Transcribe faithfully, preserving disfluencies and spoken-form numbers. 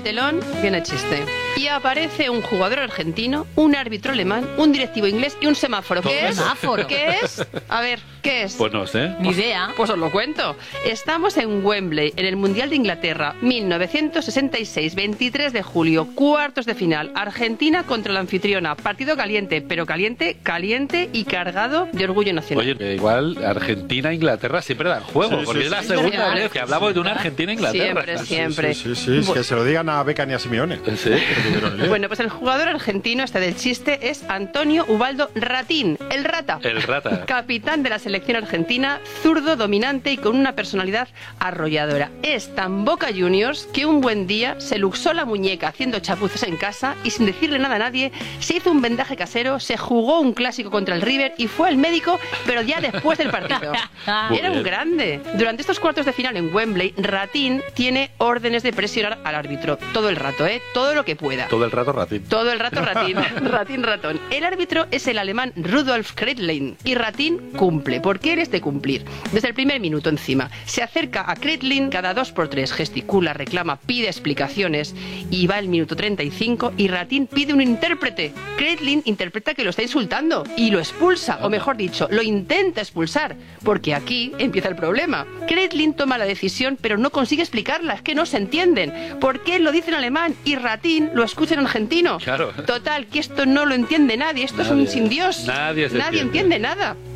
telón viene el chiste. Y aparece un jugador argentino, un árbitro alemán, un directivo inglés y un semáforo. ¿Qué es? ¿Semáforo? ¿Qué es? A ver, ¿qué es? Pues no sé. Ni idea. Pues os lo cuento. Estamos en Wembley, en el Mundial de Inglaterra, mil novecientos sesenta y seis, veintitrés de julio, cuartos de final, Argentina contra la anfitriona. Partido caliente, pero caliente, caliente y cargado de orgullo nacional. Oye, eh, igual Argentina-Inglaterra siempre dan juego, Sí, porque sí, es la sí. segunda Siempre. vez que hablamos de una Argentina-Inglaterra. Siempre, siempre. Sí, sí, sí, sí, que se lo digan a Beckham y a Simeone. Sí. Bueno, pues el jugador argentino este del chiste es Antonio Ubaldo Ratín, el rata. El rata. Capitán de la selección argentina, zurdo, dominante y con una personalidad arrolladora. Es tan Boca Juniors que un buen día se luxó la muñeca haciendo chapuzas en casa y sin decirle nada a nadie, se hizo un vendaje casero, se jugó un clásico contra el River y fue al médico, pero ya después del partido. Era un grande. Durante estos cuartos de final en Wembley, Ratín tiene órdenes de presionar al árbitro. Todo el rato, ¿eh? Todo lo que pueda. Todo el rato Ratín. Todo el rato Ratín, Ratín ratón. El árbitro es el alemán Rudolf Kreitlein y Ratín cumple, porque él es de cumplir. Desde el primer minuto encima. Se acerca a Kreitlein cada dos por tres, gesticula, reclama, pide explicaciones y va el minuto treinta y cinco y Ratín pide un intérprete. Kreitlein interpreta que lo está insultando y lo expulsa, o mejor dicho, lo intenta expulsar, porque aquí empieza el problema. Kreitlein toma la decisión pero no consigue explicarla, es que no se entienden. ¿Por qué lo dice en alemán y Ratín lo escucha en argentino? Claro. Total, que esto no lo entiende nadie, esto Nadie. es un sin Dios. Nadie se Nadie entiende. entiende nada.